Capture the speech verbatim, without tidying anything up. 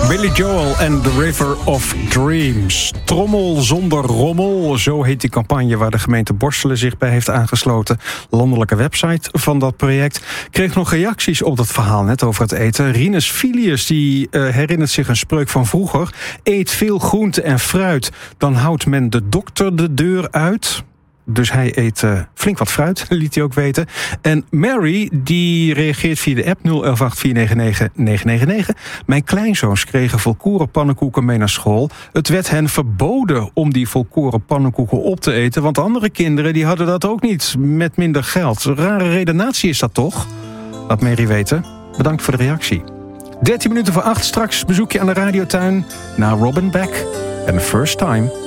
Billy Joel en The River of Dreams. Trommel zonder rommel, zo heet die campagne waar de gemeente Borstelen zich bij heeft aangesloten. Landelijke website van dat project. Kreeg nog reacties op dat verhaal net over het eten. Rinus Filius die uh, herinnert zich een spreuk van vroeger. Eet veel groente en fruit, dan houdt men de dokter de deur uit. Dus hij eet uh, flink wat fruit, liet hij ook weten. En Mary, die reageert via de app nul een een acht vier negen negen negen negen negen. Mijn kleinzoons kregen volkoren pannenkoeken mee naar school. Het werd hen verboden om die volkoren pannenkoeken op te eten, want andere kinderen die hadden dat ook niet, met minder geld. Rare redenatie is dat toch? Laat Mary weten. Bedankt voor de reactie. dertien minuten voor acht, straks bezoekje aan de radiotuin naar Robin Beck en The First Time.